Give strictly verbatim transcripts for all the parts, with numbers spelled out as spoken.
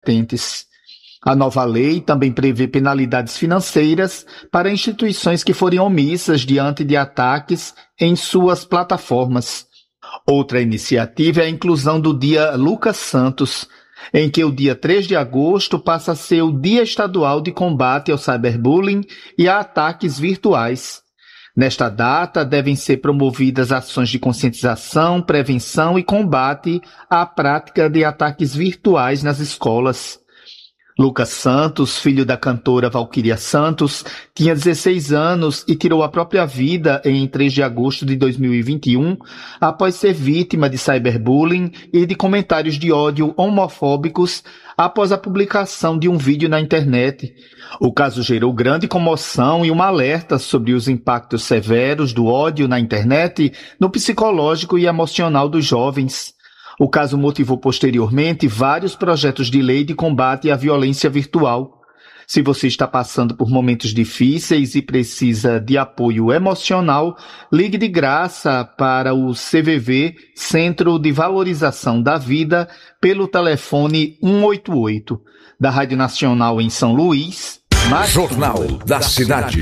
competentes. A nova lei também prevê penalidades financeiras para instituições que forem omissas diante de ataques em suas plataformas. Outra iniciativa é a inclusão do Dia Lucas Santos, em que o dia três de agosto passa a ser o Dia Estadual de Combate ao Cyberbullying e a ataques virtuais. Nesta data, devem ser promovidas ações de conscientização, prevenção e combate à prática de ataques virtuais nas escolas. Lucas Santos, filho da cantora Valquíria Santos, tinha dezesseis anos e tirou a própria vida em três de agosto de dois mil e vinte e um, após ser vítima de cyberbullying e de comentários de ódio homofóbicos após a publicação de um vídeo na internet. O caso gerou grande comoção e um alerta sobre os impactos severos do ódio na internet no psicológico e emocional dos jovens. O caso motivou posteriormente vários projetos de lei de combate à violência virtual. Se você está passando por momentos difíceis e precisa de apoio emocional, ligue de graça para o C V V, Centro de Valorização da Vida, pelo telefone um oito oito. Da Rádio Nacional em São Luís, Jornal da Cidade.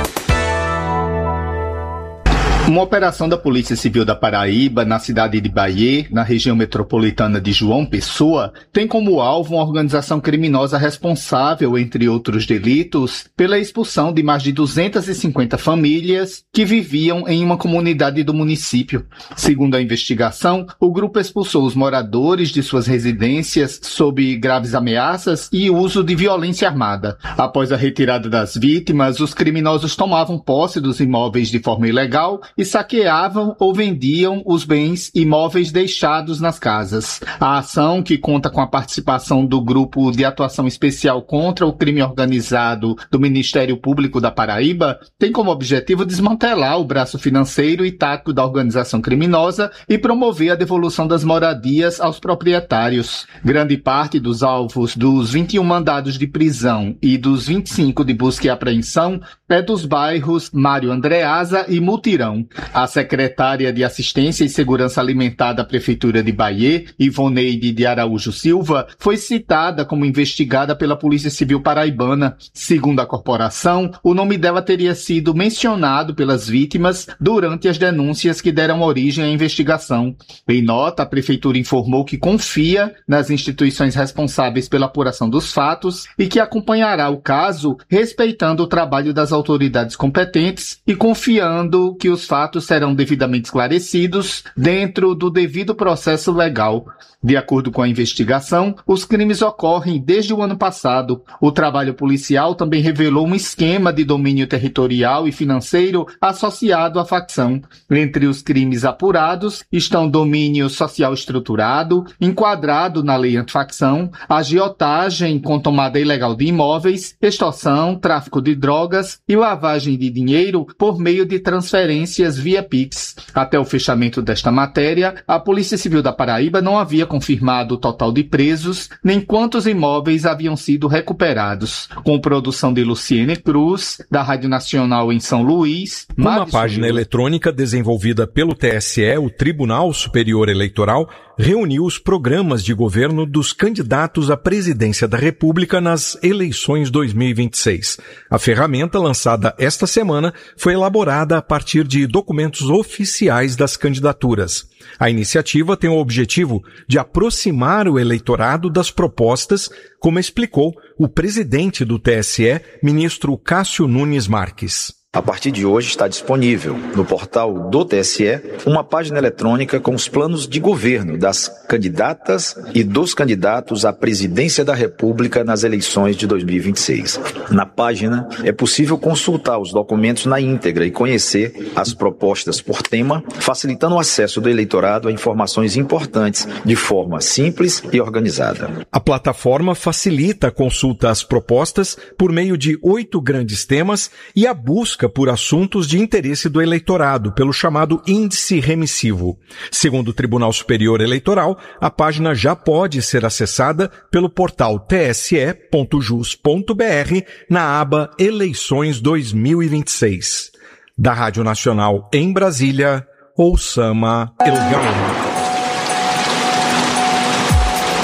Uma operação da Polícia Civil da Paraíba, na cidade de Bahia, na região metropolitana de João Pessoa, tem como alvo uma organização criminosa responsável, entre outros delitos, pela expulsão de mais de duzentas e cinquenta famílias que viviam em uma comunidade do município. Segundo a investigação, o grupo expulsou os moradores de suas residências sob graves ameaças e uso de violência armada. Após a retirada das vítimas, os criminosos tomavam posse dos imóveis de forma ilegal e saqueavam ou vendiam os bens imóveis deixados nas casas. A ação, que conta com a participação do Grupo de Atuação Especial contra o Crime Organizado do Ministério Público da Paraíba, tem como objetivo desmantelar o braço financeiro e tático da organização criminosa e promover a devolução das moradias aos proprietários. Grande parte dos alvos dos vinte e um mandados de prisão e dos vinte e cinco de busca e apreensão é dos bairros Mário Andreasa e Mutirão. A secretária de Assistência e Segurança Alimentar da Prefeitura de Bahia, Ivoneide de Araújo Silva, foi citada como investigada pela Polícia Civil Paraibana. Segundo a corporação, o nome dela teria sido mencionado pelas vítimas durante as denúncias que deram origem à investigação. Em nota, a Prefeitura informou que confia nas instituições responsáveis pela apuração dos fatos e que acompanhará o caso respeitando o trabalho das autoridades competentes e confiando que os fatos serão devidamente esclarecidos dentro do devido processo legal. De acordo com a investigação, os crimes ocorrem desde o ano passado. O trabalho policial também revelou um esquema de domínio territorial e financeiro associado à facção. Entre os crimes apurados estão domínio social estruturado, enquadrado na lei antifacção, agiotagem com tomada ilegal de imóveis, extorsão, tráfico de drogas e lavagem de dinheiro por meio de transferências via Pix. Até o fechamento desta matéria, a Polícia Civil da Paraíba não havia confirmado o total de presos, nem quantos imóveis haviam sido recuperados. Com produção de Luciene Cruz, da Rádio Nacional em São Luís. Uma página eletrônica desenvolvida pelo T S E, o Tribunal Superior Eleitoral, reuniu os programas de governo dos candidatos à presidência da República nas eleições dois mil e vinte e seis. A ferramenta, lançada esta semana, foi elaborada a partir de documentos oficiais das candidaturas. A iniciativa tem o objetivo de aproximar o eleitorado das propostas, como explicou o presidente do T S E, ministro Cássio Nunes Marques. A partir de hoje está disponível no portal do T S E uma página eletrônica com os planos de governo das candidatas e dos candidatos à presidência da República nas eleições de dois mil e vinte e seis. Na página é possível consultar os documentos na íntegra e conhecer as propostas por tema, facilitando o acesso do eleitorado a informações importantes de forma simples e organizada. A plataforma facilita a consulta às propostas por meio de oito grandes temas e a busca por assuntos de interesse do eleitorado, pelo chamado índice remissivo. Segundo o Tribunal Superior Eleitoral, a página já pode ser acessada pelo portal t s e ponto jus ponto b r na aba Eleições dois mil e vinte e seis. Da Rádio Nacional em Brasília, Oussama Elgão.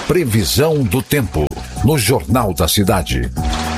Previsão do tempo no Jornal da Cidade.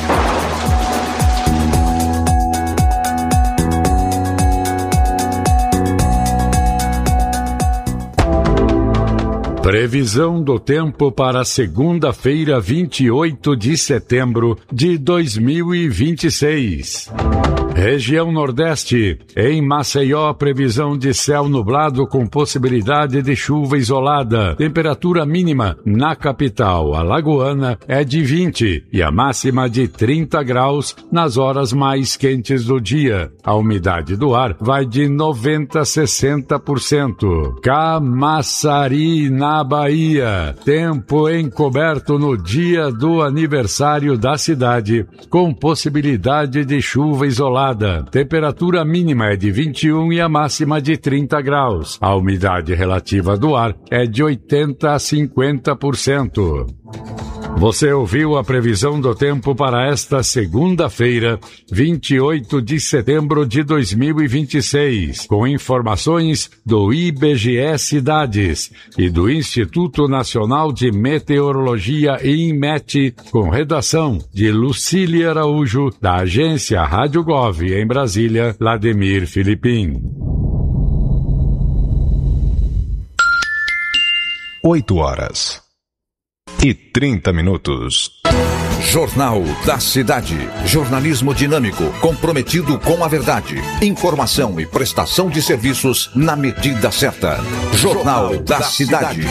Previsão do tempo para segunda-feira, vinte e oito de setembro de dois mil e vinte e seis. Região Nordeste. Em Maceió, previsão de céu nublado com possibilidade de chuva isolada. Temperatura mínima na capital alagoana é de vinte e a máxima de trinta graus nas horas mais quentes do dia. A umidade do ar vai de noventa a sessenta por cento. Camaçari, na Bahia. Tempo encoberto no dia do aniversário da cidade, com possibilidade de chuva isolada. Temperatura mínima é de vinte e um e a máxima de trinta graus. A umidade relativa do ar é de oitenta a cinquenta por cento. Você ouviu a previsão do tempo para esta segunda-feira, vinte e oito de setembro de dois mil e vinte e seis, com informações do I B G E Cidades e do Instituto Nacional de Meteorologia INMET, com redação de Lucília Araújo, da agência Rádio Gov em Brasília, Lademir Filipim. Oito horas e trinta minutos. Jornal da Cidade. Jornalismo dinâmico, comprometido com a verdade. Informação e prestação de serviços na medida certa. Jornal da Cidade.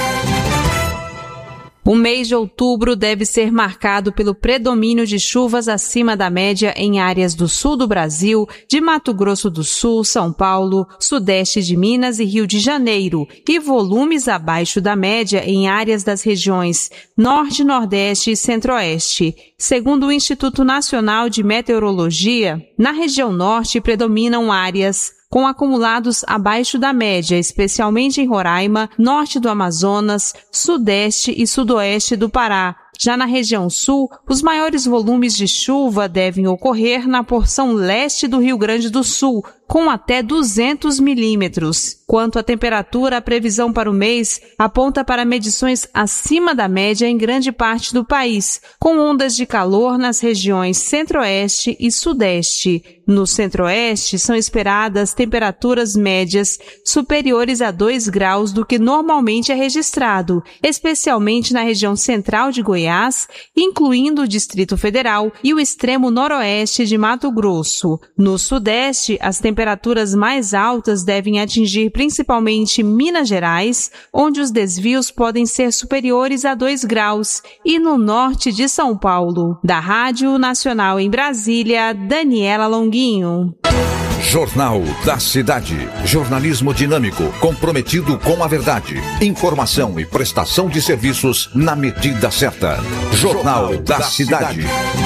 O mês de outubro deve ser marcado pelo predomínio de chuvas acima da média em áreas do sul do Brasil, de Mato Grosso do Sul, São Paulo, sudeste de Minas e Rio de Janeiro, e volumes abaixo da média em áreas das regiões Norte, Nordeste e Centro-Oeste. Segundo o Instituto Nacional de Meteorologia, na região Norte predominam áreas com acumulados abaixo da média, especialmente em Roraima, norte do Amazonas, sudeste e sudoeste do Pará. Já na região sul, os maiores volumes de chuva devem ocorrer na porção leste do Rio Grande do Sul, com até duzentos milímetros. Quanto à temperatura, a previsão para o mês aponta para medições acima da média em grande parte do país, com ondas de calor nas regiões centro-oeste e sudeste. No centro-oeste, são esperadas temperaturas médias superiores a dois graus do que normalmente é registrado, especialmente na região central de Goiás, incluindo o Distrito Federal e o extremo noroeste de Mato Grosso. No sudeste, as temperaturas mais altas devem atingir principalmente Minas Gerais, onde os desvios podem ser superiores a dois graus, e no norte de São Paulo. Da Rádio Nacional em Brasília, Daniela Longuinho. Jornal da Cidade. Jornalismo dinâmico, comprometido com a verdade. Informação e prestação de serviços na medida certa. Jornal da Cidade.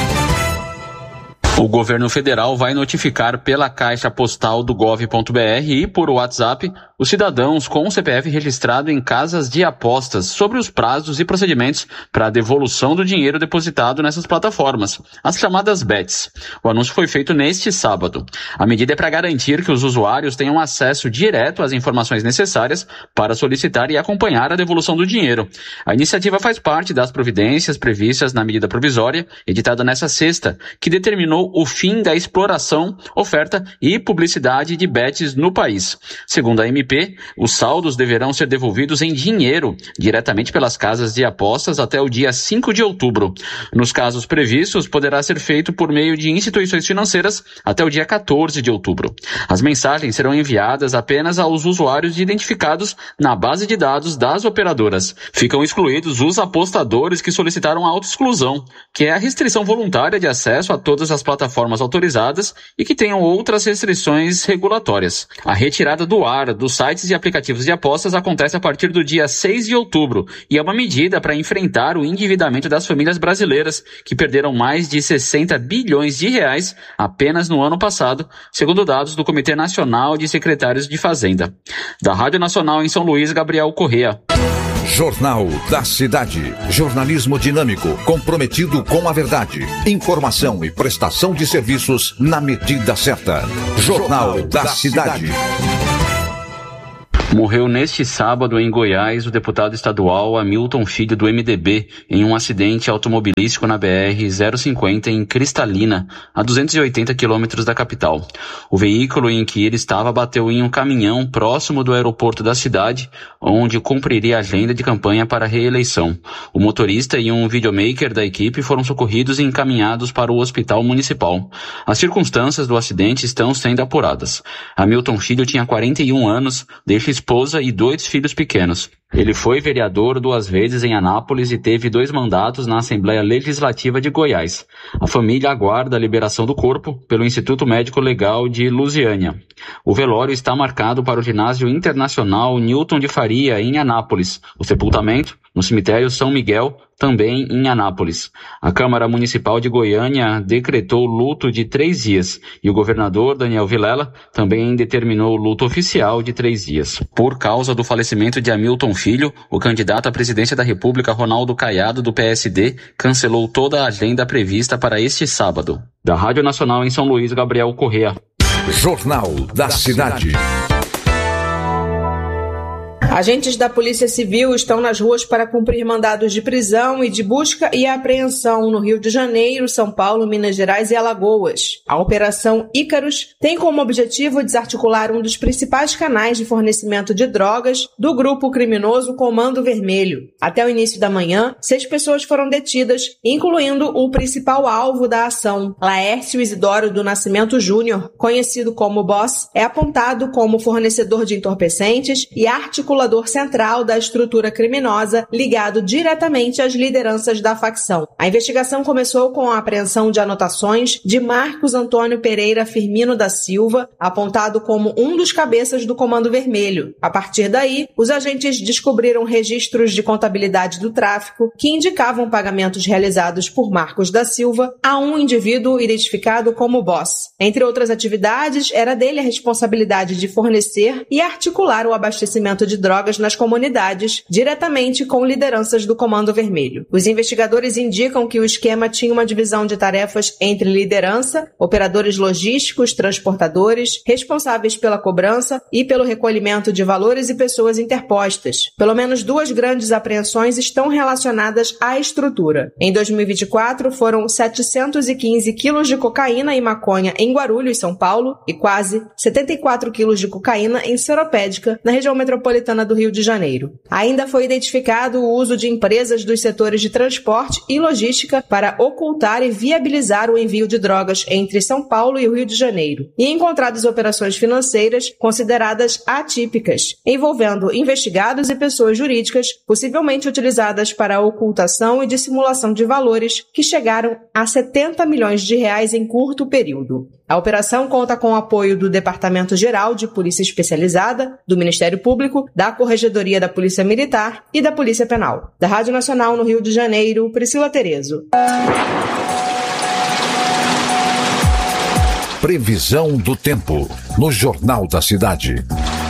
O governo federal vai notificar pela caixa postal do gov ponto br e por WhatsApp os cidadãos com o C P F registrado em casas de apostas sobre os prazos e procedimentos para a devolução do dinheiro depositado nessas plataformas, as chamadas bets. O anúncio foi feito neste sábado. A medida é para garantir que os usuários tenham acesso direto às informações necessárias para solicitar e acompanhar a devolução do dinheiro. A iniciativa faz parte das providências previstas na medida provisória, editada nesta sexta, que determinou o fim da exploração, oferta e publicidade de bets no país. Segundo a M P, os saldos deverão ser devolvidos em dinheiro, diretamente pelas casas de apostas até o dia cinco de outubro. Nos casos previstos, poderá ser feito por meio de instituições financeiras até o dia quatorze de outubro. As mensagens serão enviadas apenas aos usuários identificados na base de dados das operadoras. Ficam excluídos os apostadores que solicitaram a autoexclusão, que é a restrição voluntária de acesso a todas as plataformas autorizadas e que tenham outras restrições regulatórias. A retirada do ar dos sites e aplicativos de apostas acontece a partir do dia seis de outubro e é uma medida para enfrentar o endividamento das famílias brasileiras, que perderam mais de sessenta bilhões de reais apenas no ano passado, segundo dados do Comitê Nacional de Secretários de Fazenda. Da Rádio Nacional em São Luís, Gabriel Correa. Jornal da Cidade. Jornalismo dinâmico, comprometido com a verdade. Informação e prestação de serviços na medida certa. Jornal da Cidade. Morreu neste sábado em Goiás o deputado estadual Hamilton Filho do M D B em um acidente automobilístico na B R zero cinquenta em Cristalina, a duzentos e oitenta quilômetros da capital. O veículo em que ele estava bateu em um caminhão próximo do aeroporto da cidade, onde cumpriria a agenda de campanha para a reeleição. O motorista e um videomaker da equipe foram socorridos e encaminhados para o hospital municipal. As circunstâncias do acidente estão sendo apuradas. Hamilton Filho tinha quarenta e um anos, deixa esposa e dois filhos pequenos. Ele foi vereador duas vezes em Anápolis e teve dois mandatos na Assembleia Legislativa de Goiás. A família aguarda a liberação do corpo pelo Instituto Médico Legal de Lusiânia. O velório está marcado para o Ginásio Internacional Newton de Faria, em Anápolis. O sepultamento, no cemitério São Miguel, também em Anápolis. A Câmara Municipal de Goiânia decretou luto de três dias e o governador Daniel Vilela também determinou luto oficial de três dias. Por causa do falecimento de Hamilton Filho, o candidato à presidência da República, Ronaldo Caiado, do P S D, cancelou toda a agenda prevista para este sábado. Da Rádio Nacional em São Luís, Gabriel Correa. Jornal da Cidade. Agentes da Polícia Civil estão nas ruas para cumprir mandados de prisão e de busca e apreensão no Rio de Janeiro, São Paulo, Minas Gerais e Alagoas. A Operação Ícaros tem como objetivo desarticular um dos principais canais de fornecimento de drogas do grupo criminoso Comando Vermelho. Até o início da manhã, seis pessoas foram detidas, incluindo o principal alvo da ação. Laércio Isidoro do Nascimento Júnior, conhecido como Boss, é apontado como fornecedor de entorpecentes e articulador central da estrutura criminosa, ligado diretamente às lideranças da facção. A investigação começou com a apreensão de anotações de Marcos Antônio Pereira Firmino da Silva, apontado como um dos cabeças do Comando Vermelho. A partir daí, os agentes descobriram registros de contabilidade do tráfico que indicavam pagamentos realizados por Marcos da Silva a um indivíduo identificado como Boss. Entre outras atividades, era dele a responsabilidade de fornecer e articular o abastecimento de drogas nas comunidades, diretamente com lideranças do Comando Vermelho. Os investigadores indicam que o esquema tinha uma divisão de tarefas entre liderança, operadores logísticos, transportadores, responsáveis pela cobrança e pelo recolhimento de valores e pessoas interpostas. Pelo menos duas grandes apreensões estão relacionadas à estrutura. Em dois mil e vinte e quatro, foram setecentos e quinze quilos de cocaína e maconha em Guarulhos, São Paulo, e quase setenta e quatro quilos de cocaína em Seropédica, na região metropolitana do Rio de Janeiro. Ainda foi identificado o uso de empresas dos setores de transporte e logística para ocultar e viabilizar o envio de drogas entre São Paulo e o Rio de Janeiro. E encontradas operações financeiras consideradas atípicas, envolvendo investigados e pessoas jurídicas, possivelmente utilizadas para a ocultação e dissimulação de valores que chegaram a setenta milhões de reais em curto período. A operação conta com o apoio do Departamento Geral de Polícia Especializada, do Ministério Público, da Corregedoria da Polícia Militar e da Polícia Penal. Da Rádio Nacional no Rio de Janeiro, Priscila Terezo. Previsão do tempo no Jornal da Cidade.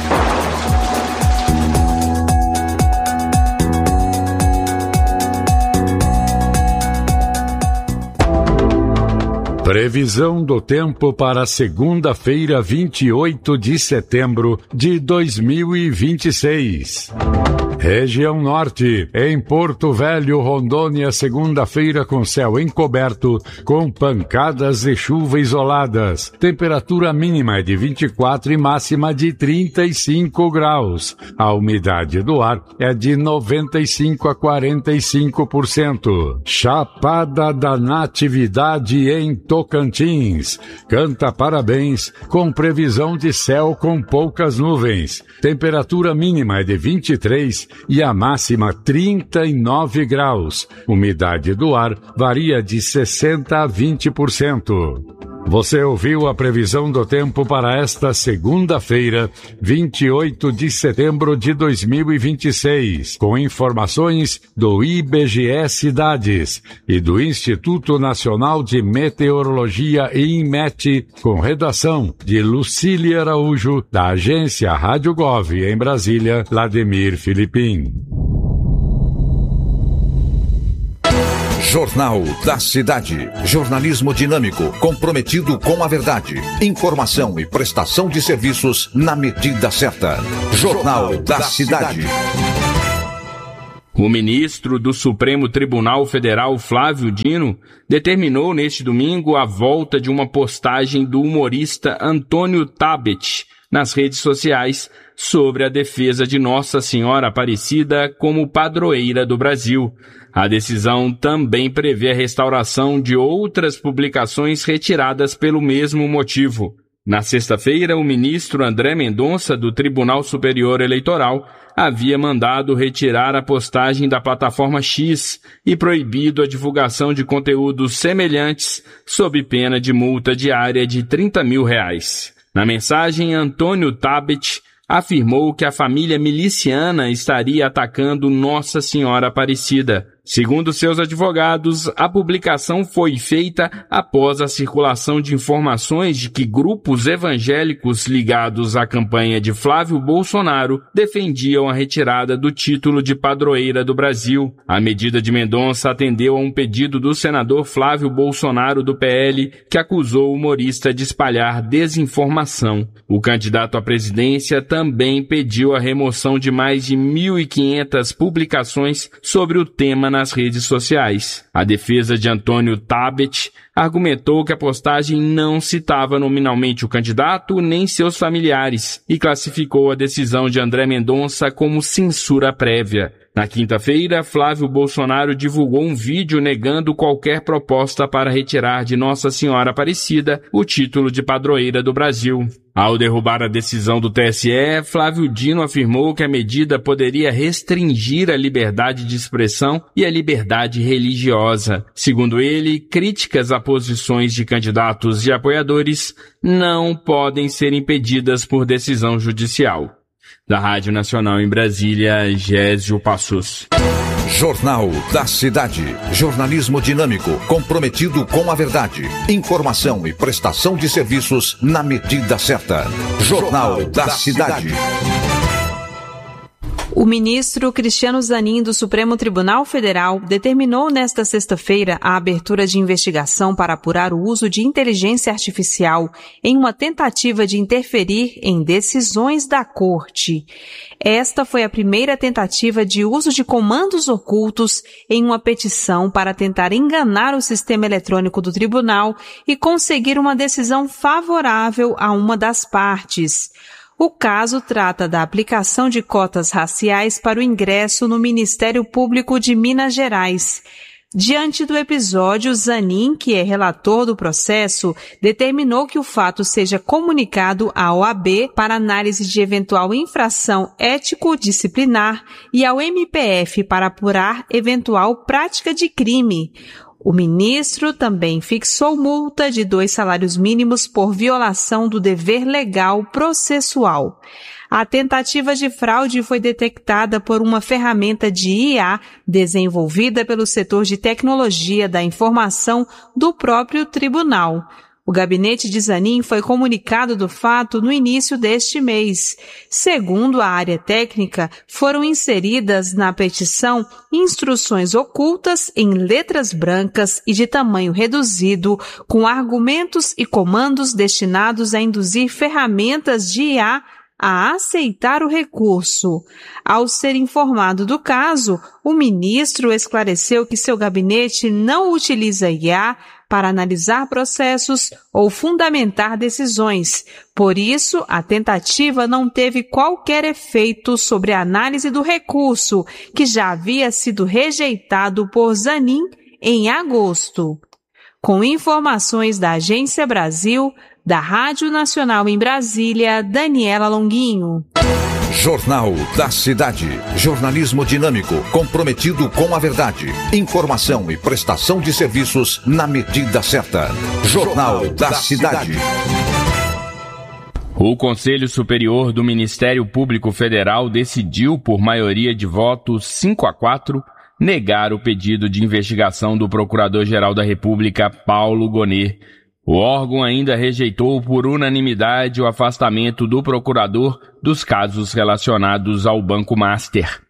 Previsão do tempo para segunda-feira, vinte e oito de setembro de dois mil e vinte e seis. Região Norte, em Porto Velho, Rondônia, segunda-feira com céu encoberto, com pancadas de chuva isoladas. Temperatura mínima é de vinte e quatro e máxima de trinta e cinco graus. A umidade do ar é de noventa e cinco a quarenta e cinco por cento. Chapada da Natividade em Tocantins. Canta parabéns, com previsão de céu com poucas nuvens. Temperatura mínima é de vinte e três e a máxima trinta e nove graus. Umidade do ar varia de sessenta a vinte por cento. Você ouviu a previsão do tempo para esta segunda-feira, vinte e oito de setembro de dois mil e vinte e seis, com informações do I B G E Cidades e do Instituto Nacional de Meteorologia e INMET, com redação de Lucília Araújo, da agência Rádio Gov em Brasília, Vladimir Filipim. Jornal da Cidade. Jornalismo dinâmico, comprometido com a verdade. Informação e prestação de serviços na medida certa. Jornal da Cidade. O ministro do Supremo Tribunal Federal, Flávio Dino, determinou neste domingo a volta de uma postagem do humorista Antônio Tabet nas redes sociais sobre a defesa de Nossa Senhora Aparecida como padroeira do Brasil. A decisão também prevê a restauração de outras publicações retiradas pelo mesmo motivo. Na sexta-feira, o ministro André Mendonça, do Tribunal Superior Eleitoral, havia mandado retirar a postagem da plataforma X e proibido a divulgação de conteúdos semelhantes sob pena de multa diária de trinta mil reais. Na mensagem, Antônio Tabet afirmou que a família miliciana estaria atacando Nossa Senhora Aparecida. Segundo seus advogados, a publicação foi feita após a circulação de informações de que grupos evangélicos ligados à campanha de Flávio Bolsonaro defendiam a retirada do título de padroeira do Brasil. A medida de Mendonça atendeu a um pedido do senador Flávio Bolsonaro do P L, que acusou o humorista de espalhar desinformação. O candidato à presidência também pediu a remoção de mais de mil e quinhentas publicações sobre o tema nas redes sociais. A defesa de Antônio Tabet argumentou que a postagem não citava nominalmente o candidato nem seus familiares e classificou a decisão de André Mendonça como censura prévia. Na quinta-feira, Flávio Bolsonaro divulgou um vídeo negando qualquer proposta para retirar de Nossa Senhora Aparecida o título de padroeira do Brasil. Ao derrubar a decisão do T S E, Flávio Dino afirmou que a medida poderia restringir a liberdade de expressão e a liberdade religiosa. Segundo ele, críticas a posições de candidatos e apoiadores não podem ser impedidas por decisão judicial. Da Rádio Nacional em Brasília, Gésio Passos. Jornal da Cidade. Jornalismo dinâmico, comprometido com a verdade. Informação e prestação de serviços na medida certa. Jornal da Cidade. O ministro Cristiano Zanin, do Supremo Tribunal Federal, determinou nesta sexta-feira a abertura de investigação para apurar o uso de inteligência artificial em uma tentativa de interferir em decisões da Corte. Esta foi a primeira tentativa de uso de comandos ocultos em uma petição para tentar enganar o sistema eletrônico do tribunal e conseguir uma decisão favorável a uma das partes. O caso trata da aplicação de cotas raciais para o ingresso no Ministério Público de Minas Gerais. Diante do episódio, Zanin, que é relator do processo, determinou que o fato seja comunicado à O A B para análise de eventual infração ético-disciplinar e ao M P F para apurar eventual prática de crime. O ministro também fixou multa de dois salários mínimos por violação do dever legal processual. A tentativa de fraude foi detectada por uma ferramenta de I A desenvolvida pelo setor de tecnologia da informação do próprio tribunal. O gabinete de Zanin foi comunicado do fato no início deste mês. Segundo a área técnica, foram inseridas na petição instruções ocultas em letras brancas e de tamanho reduzido, com argumentos e comandos destinados a induzir ferramentas de I A a aceitar o recurso. Ao ser informado do caso, o ministro esclareceu que seu gabinete não utiliza I A para analisar processos ou fundamentar decisões. Por isso, a tentativa não teve qualquer efeito sobre a análise do recurso, que já havia sido rejeitado por Zanin em agosto. Com informações da Agência Brasil, da Rádio Nacional em Brasília, Daniela Longuinho. Jornal da Cidade. Jornalismo dinâmico, comprometido com a verdade. Informação e prestação de serviços na medida certa. Jornal da Cidade. O Conselho Superior do Ministério Público Federal decidiu, por maioria de votos cinco a quatro, negar o pedido de investigação do Procurador-Geral da República, Paulo Gonet. O órgão ainda rejeitou por unanimidade o afastamento do procurador dos casos relacionados ao Banco Master.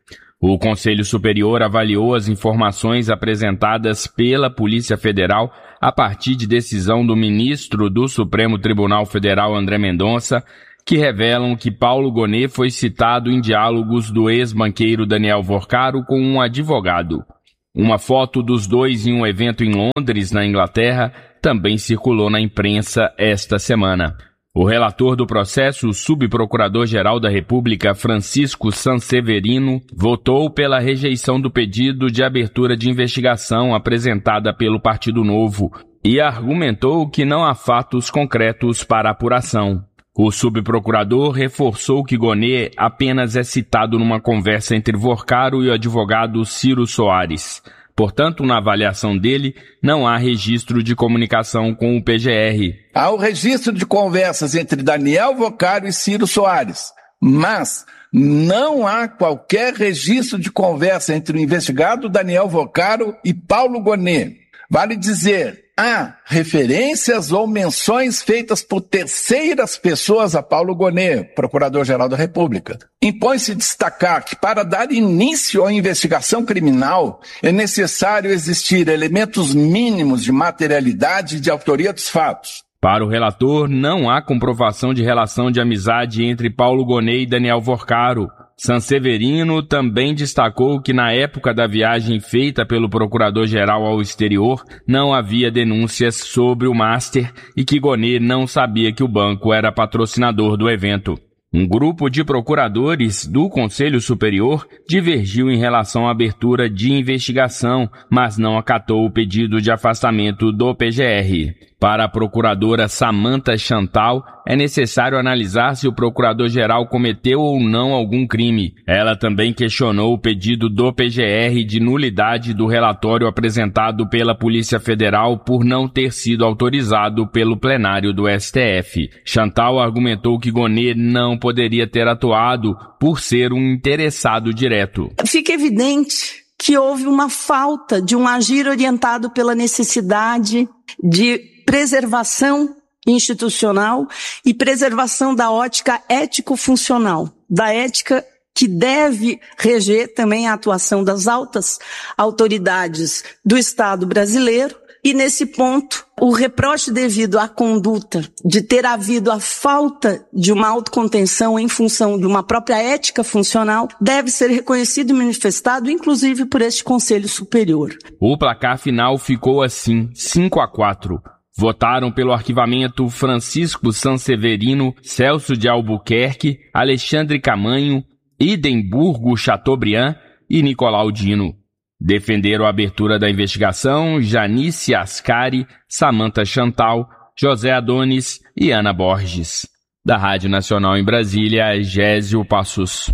O Conselho Superior avaliou as informações apresentadas pela Polícia Federal a partir de decisão do ministro do Supremo Tribunal Federal, André Mendonça, que revelam que Paulo Gonet foi citado em diálogos do ex-banqueiro Daniel Vorcaro com um advogado. Uma foto dos dois em um evento em Londres, na Inglaterra, também circulou na imprensa esta semana. O relator do processo, o subprocurador-geral da República, Francisco Sanseverino, votou pela rejeição do pedido de abertura de investigação apresentada pelo Partido Novo e argumentou que não há fatos concretos para apuração. O subprocurador reforçou que Gonet apenas é citado numa conversa entre Vorcaro e o advogado Ciro Soares. Portanto, na avaliação dele, não há registro de comunicação com o P G R. Há o registro de conversas entre Daniel Vorcaro e Ciro Soares, mas não há qualquer registro de conversa entre o investigado Daniel Vorcaro e Paulo Gonet. Vale dizer, há referências ou menções feitas por terceiras pessoas a Paulo Gonet, Procurador-Geral da República. Impõe-se destacar que para dar início à investigação criminal é necessário existir elementos mínimos de materialidade e de autoria dos fatos. Para o relator, não há comprovação de relação de amizade entre Paulo Gonet e Daniel Vorcaro. Sanseverino também destacou que na época da viagem feita pelo procurador-geral ao exterior, não havia denúncias sobre o Master e que Gonet não sabia que o banco era patrocinador do evento. Um grupo de procuradores do Conselho Superior divergiu em relação à abertura de investigação, mas não acatou o pedido de afastamento do P G R. Para a procuradora Samantha Chantal, é necessário analisar se o procurador-geral cometeu ou não algum crime. Ela também questionou o pedido do P G R de nulidade do relatório apresentado pela Polícia Federal por não ter sido autorizado pelo plenário do S T F. Chantal argumentou que Gonet não poderia ter atuado por ser um interessado direto. Fica evidente que houve uma falta de um agir orientado pela necessidade de preservação institucional e preservação da ótica ético-funcional, da ética que deve reger também a atuação das altas autoridades do Estado brasileiro. E nesse ponto, o reproche devido à conduta de ter havido a falta de uma autocontenção em função de uma própria ética funcional deve ser reconhecido e manifestado, inclusive por este Conselho Superior. O placar final ficou assim, cinco a quatro. Votaram pelo arquivamento Francisco Sanseverino, Celso de Albuquerque, Alexandre Camanho, Idemburgo Chateaubriand e Nicolau Dino. Defenderam a abertura da investigação Janice Ascari, Samantha Chantal, José Adonis e Ana Borges. Da Rádio Nacional em Brasília, Gésio Passos.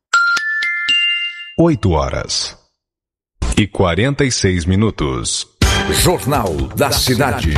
oito horas e quarenta e seis minutos. Jornal da Cidade.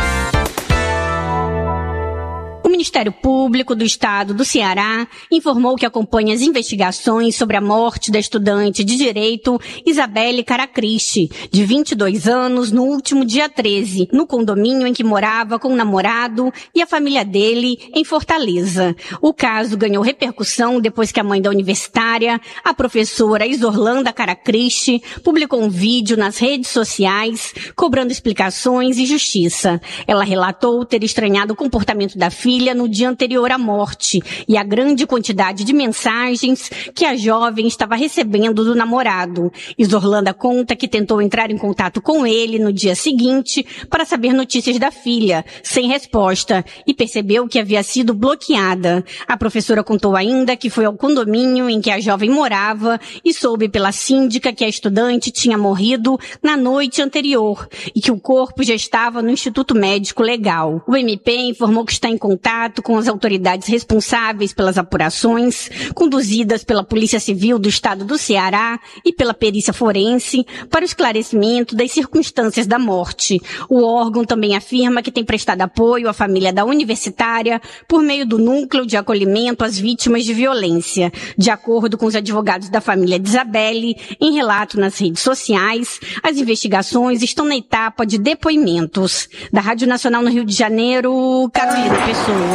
O Ministério Público do Estado do Ceará informou que acompanha as investigações sobre a morte da estudante de Direito Isabelle Caracristi, de vinte e dois anos, no último dia treze, no condomínio em que morava com o namorado e a família dele em Fortaleza. O caso ganhou repercussão depois que a mãe da universitária, a professora Isorlanda Caracristi, publicou um vídeo nas redes sociais cobrando explicações e justiça. Ela relatou ter estranhado o comportamento da filha no dia anterior à morte e a grande quantidade de mensagens que a jovem estava recebendo do namorado. Isorlanda conta que tentou entrar em contato com ele no dia seguinte para saber notícias da filha, sem resposta, e percebeu que havia sido bloqueada. A professora contou ainda que foi ao condomínio em que a jovem morava e soube pela síndica que a estudante tinha morrido na noite anterior e que o corpo já estava no Instituto Médico Legal. O M P informou que está em contato com as autoridades responsáveis pelas apurações, conduzidas pela Polícia Civil do Estado do Ceará e pela perícia forense, para o esclarecimento das circunstâncias da morte. O órgão também afirma que tem prestado apoio à família da universitária por meio do Núcleo de Acolhimento às Vítimas de Violência. De acordo com os advogados da família de Isabelle, em relato nas redes sociais, as investigações estão na etapa de depoimentos. Da Rádio Nacional no Rio de Janeiro, Carolina Pessoa.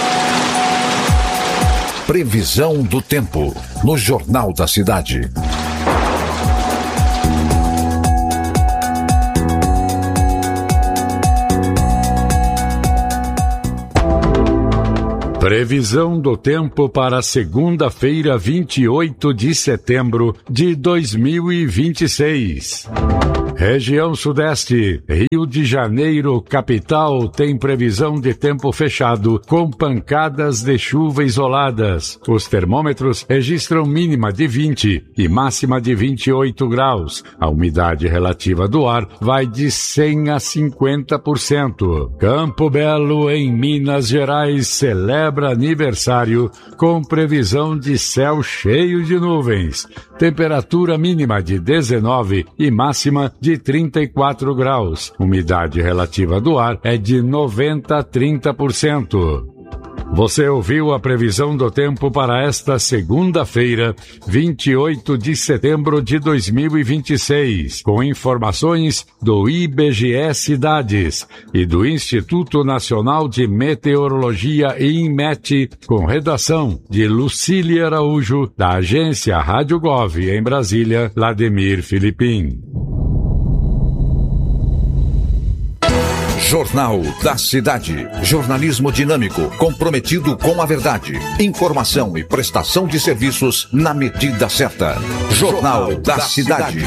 Previsão do tempo no Jornal da Cidade. Previsão do tempo para segunda-feira, vinte e oito de setembro de dois mil e vinte e seis. Região Sudeste, Rio de Janeiro, capital, tem previsão de tempo fechado, com pancadas de chuva isoladas. Os termômetros registram mínima de vinte e máxima de vinte e oito graus. A umidade relativa do ar vai de cem a cinquenta por cento. Campo Belo, em Minas Gerais, celebra aniversário com previsão de céu cheio de nuvens. Temperatura mínima de dezenove e máxima de trinta e quatro graus. Umidade relativa do ar é de noventa a trinta por cento. Você ouviu a previsão do tempo para esta segunda-feira, vinte e oito de setembro de dois mil e vinte e seis, com informações do I B G E Cidades e do Instituto Nacional de Meteorologia e INMET, com redação de Lucília Araújo, da agência Rádio Gov, em Brasília, Vladimir Filipim. Jornal da Cidade. Jornalismo dinâmico, comprometido com a verdade. Informação e prestação de serviços na medida certa. Jornal da Cidade.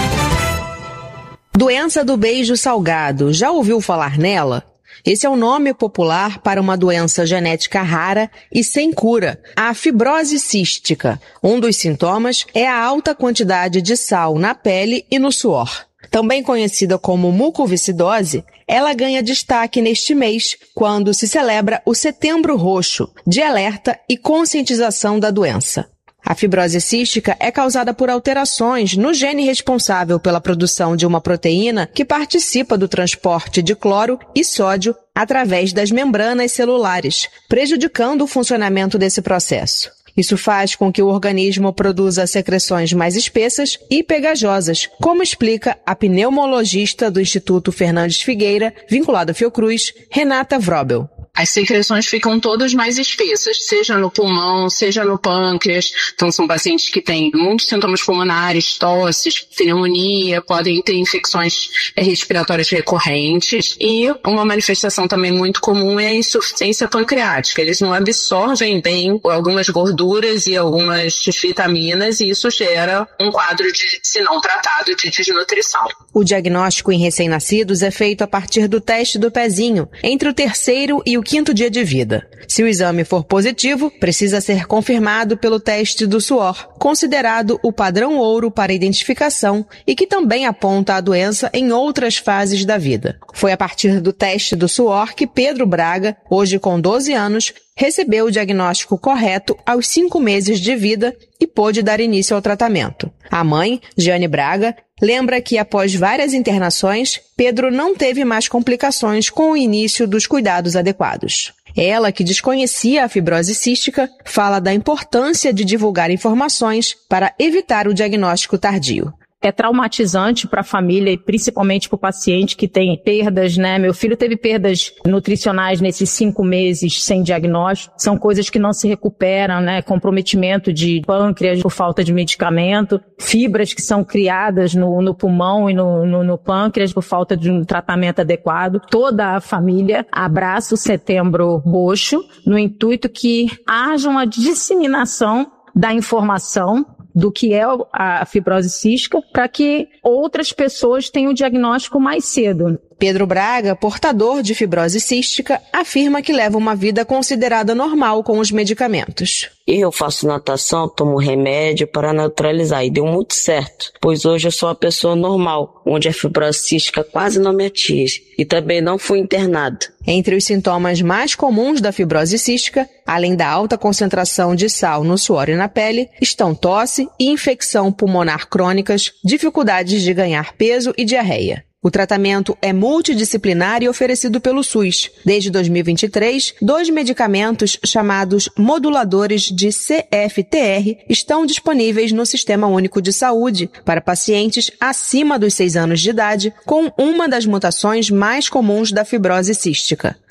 Doença do beijo salgado. Já ouviu falar nela? Esse é o nome popular para uma doença genética rara e sem cura, a fibrose cística. Um dos sintomas é a alta quantidade de sal na pele e no suor. Também conhecida como mucoviscidose, ela ganha destaque neste mês, quando se celebra o Setembro Roxo, de alerta e conscientização da doença. A fibrose cística é causada por alterações no gene responsável pela produção de uma proteína que participa do transporte de cloro e sódio através das membranas celulares, prejudicando o funcionamento desse processo. Isso faz com que o organismo produza secreções mais espessas e pegajosas, como explica a pneumologista do Instituto Fernandes Figueira, vinculado à Fiocruz, Renata Vrobel. As secreções ficam todas mais espessas, seja no pulmão, seja no pâncreas. Então, são pacientes que têm muitos sintomas pulmonares, tosses, pneumonia, podem ter infecções respiratórias recorrentes. E uma manifestação também muito comum é a insuficiência pancreática. Eles não absorvem bem algumas gorduras e algumas vitaminas, e isso gera um quadro de, se não tratado, de desnutrição. O diagnóstico em recém-nascidos é feito a partir do teste do pezinho, entre o terceiro e o quinto dia de vida. Se o exame for positivo, precisa ser confirmado pelo teste do suor, considerado o padrão ouro para identificação e que também aponta a doença em outras fases da vida. Foi a partir do teste do suor que Pedro Braga, hoje com doze anos, recebeu o diagnóstico correto aos cinco meses de vida e pôde dar início ao tratamento. A mãe, Jeane Braga, lembra que após várias internações, Pedro não teve mais complicações com o início dos cuidados adequados. Ela, que desconhecia a fibrose cística, fala da importância de divulgar informações para evitar o diagnóstico tardio. É traumatizante para a família e principalmente para o paciente que tem perdas, né? Meu filho teve perdas nutricionais nesses cinco meses sem diagnóstico. São coisas que não se recuperam, né? Comprometimento de pâncreas por falta de medicamento, fibras que são criadas no, no pulmão e no, no, no pâncreas por falta de um tratamento adequado. Toda a família abraça o Setembro Roxo no intuito que haja uma disseminação da informação do que é a fibrose cística, para que outras pessoas tenham o diagnóstico mais cedo. Pedro Braga, portador de fibrose cística, afirma que leva uma vida considerada normal com os medicamentos. Eu faço natação, tomo remédio para neutralizar e deu muito certo, pois hoje eu sou uma pessoa normal, onde a fibrose cística quase não me atinge e também não fui internado. Entre os sintomas mais comuns da fibrose cística, além da alta concentração de sal no suor e na pele, estão tosse e infecção pulmonar crônicas, dificuldades de ganhar peso e diarreia. O tratamento é multidisciplinar e oferecido pelo SUS. Desde dois mil e vinte e três, dois medicamentos chamados moduladores de C F T R estão disponíveis no Sistema Único de Saúde para pacientes acima dos seis anos de idade com uma das mutações mais comuns da fibrose cística.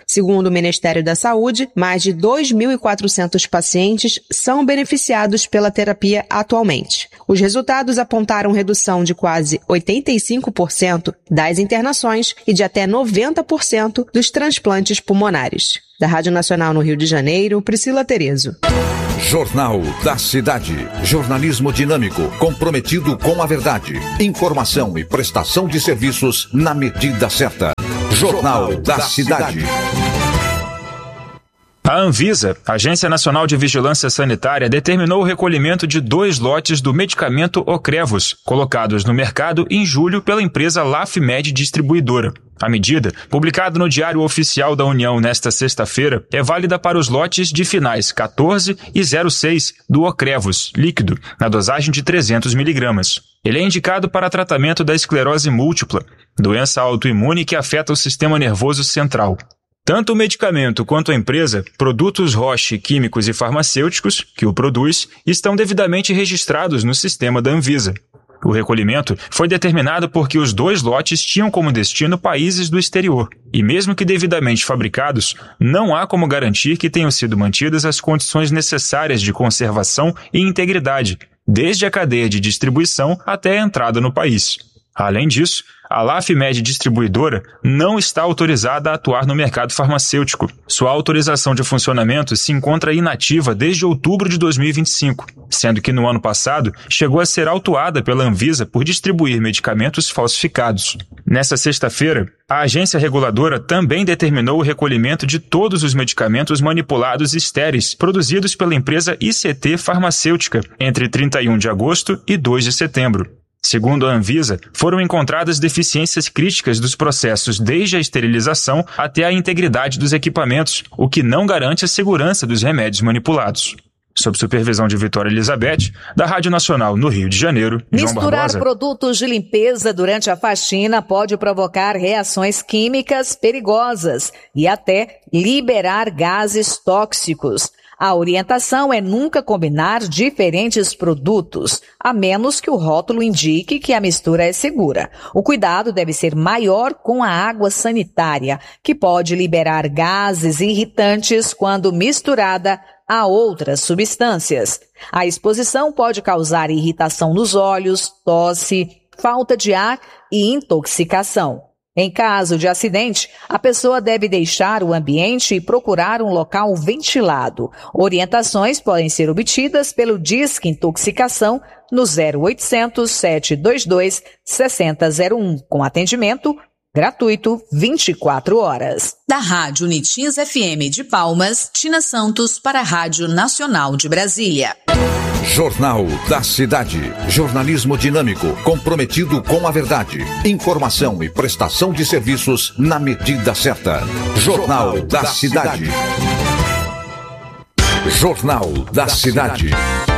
Segundo o Ministério da Saúde, mais de dois mil e quatrocentos pacientes são beneficiados pela terapia atualmente. Os resultados apontaram redução de quase oitenta e cinco por cento das internações e de até noventa por cento dos transplantes pulmonares. Da Rádio Nacional no Rio de Janeiro, Priscila Terezo. Jornal da Cidade. Jornalismo dinâmico, comprometido com a verdade. Informação e prestação de serviços na medida certa. Jornal da Cidade. A Anvisa, Agência Nacional de Vigilância Sanitária, determinou o recolhimento de dois lotes do medicamento Ocrevus, colocados no mercado em julho pela empresa Lafmed Distribuidora. A medida, publicada no Diário Oficial da União nesta sexta-feira, é válida para os lotes de finais quatorze e zero seis do Ocrevus, líquido, na dosagem de trezentos miligramas. Ele é indicado para tratamento da esclerose múltipla, doença autoimune que afeta o sistema nervoso central. Tanto o medicamento quanto a empresa, Produtos Roche Químicos e Farmacêuticos, que o produz, estão devidamente registrados no sistema da Anvisa. O recolhimento foi determinado porque os dois lotes tinham como destino países do exterior, e mesmo que devidamente fabricados, não há como garantir que tenham sido mantidas as condições necessárias de conservação e integridade, desde a cadeia de distribuição até a entrada no país. Além disso, a Lafmed Distribuidora não está autorizada a atuar no mercado farmacêutico. Sua autorização de funcionamento se encontra inativa desde outubro de dois mil e vinte e cinco, sendo que no ano passado chegou a ser autuada pela Anvisa por distribuir medicamentos falsificados. Nessa sexta-feira, a agência reguladora também determinou o recolhimento de todos os medicamentos manipulados estéreis produzidos pela empresa I C T Farmacêutica entre trinta e um de agosto e dois de setembro. Segundo a Anvisa, foram encontradas deficiências críticas dos processos desde a esterilização até a integridade dos equipamentos, o que não garante a segurança dos remédios manipulados. Sob supervisão de Vitória Elizabeth, da Rádio Nacional no Rio de Janeiro, João Misturar Barbosa. produtos de limpeza durante a faxina pode provocar reações químicas perigosas e até liberar gases tóxicos. A orientação é nunca combinar diferentes produtos, a menos que o rótulo indique que a mistura é segura. O cuidado deve ser maior com a água sanitária, que pode liberar gases irritantes quando misturada a outras substâncias. A exposição pode causar irritação nos olhos, tosse, falta de ar e intoxicação. Em caso de acidente, a pessoa deve deixar o ambiente e procurar um local ventilado. Orientações podem ser obtidas pelo Disque Intoxicação no zero oitocentos, sete dois dois, seis zero zero um, com atendimento gratuito vinte e quatro horas. Da Rádio Unitins F M de Palmas, Tina Santos para a Rádio Nacional de Brasília. Jornal da Cidade. Jornalismo dinâmico, comprometido com a verdade. Informação e prestação de serviços na medida certa. Jornal da Cidade. Jornal da Cidade.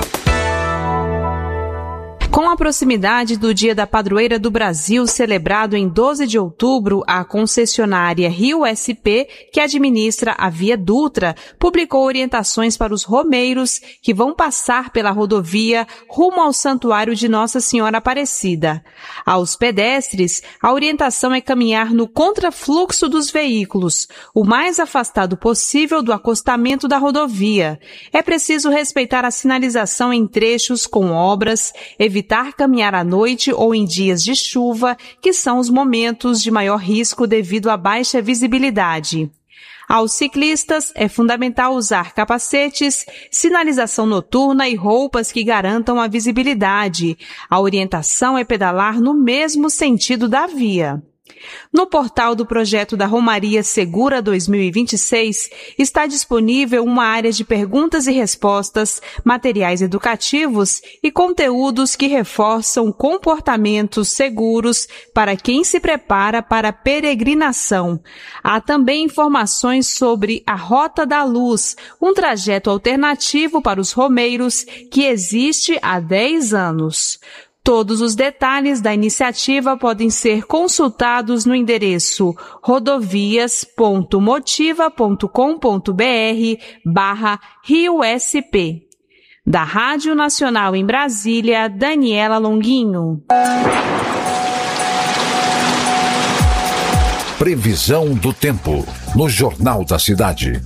Com a proximidade do Dia da Padroeira do Brasil, celebrado em doze de outubro, a concessionária Rio S P, que administra a Via Dutra, publicou orientações para os romeiros que vão passar pela rodovia rumo ao Santuário de Nossa Senhora Aparecida. Aos pedestres, a orientação é caminhar no contrafluxo dos veículos, o mais afastado possível do acostamento da rodovia. É preciso respeitar a sinalização em trechos com obras, evitar caminhar à noite ou em dias de chuva, que são os momentos de maior risco devido à baixa visibilidade. Aos ciclistas, é fundamental usar capacetes, sinalização noturna e roupas que garantam a visibilidade. A orientação é pedalar no mesmo sentido da via. No portal do projeto da Romaria Segura dois mil e vinte e seis está disponível uma área de perguntas e respostas, materiais educativos e conteúdos que reforçam comportamentos seguros para quem se prepara para a peregrinação. Há também informações sobre a Rota da Luz, um trajeto alternativo para os romeiros que existe há dez anos. Todos os detalhes da iniciativa podem ser consultados no endereço rodovias ponto motiva ponto com ponto br barra Rio S P. Da Rádio Nacional em Brasília, Daniela Longuinho. Previsão do tempo no Jornal da Cidade.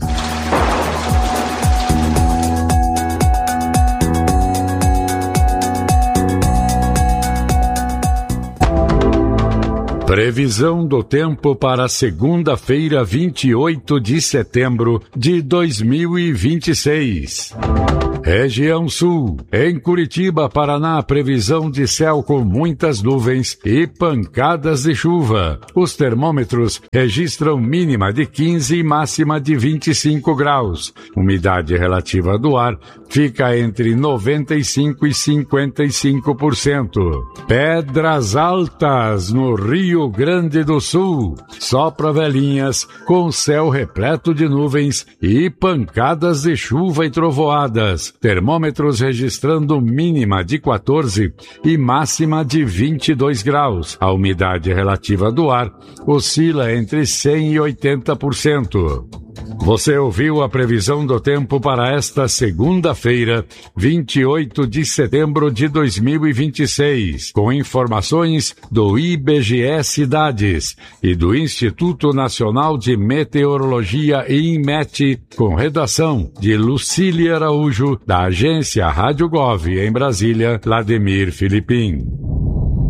Previsão do tempo para segunda-feira, vinte e oito de setembro de dois mil e vinte e seis. Região Sul. Em Curitiba, Paraná, previsão de céu com muitas nuvens e pancadas de chuva. Os termômetros registram mínima de quinze e máxima de vinte e cinco graus. Umidade relativa do ar fica entre noventa e cinco e cinquenta e cinco por cento. Pedras Altas, no Rio Grande do Sul. Sopra velhinhas com céu repleto de nuvens e pancadas de chuva e trovoadas. Termômetros registrando mínima de quatorze e máxima de vinte e dois graus. A umidade relativa do ar oscila entre cem e oitenta por cento. Você ouviu a previsão do tempo para esta segunda-feira, vinte e oito de setembro de dois mil e vinte e seis, com informações do I B G E Cidades e do Instituto Nacional de Meteorologia e INMET, com redação de Lucília Araújo, da agência Rádio Gov, em Brasília, Vladimir Filipim.